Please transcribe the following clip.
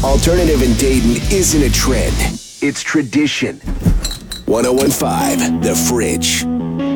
Alternative in Dayton isn't a trend, it's tradition. 1015, The Fridge.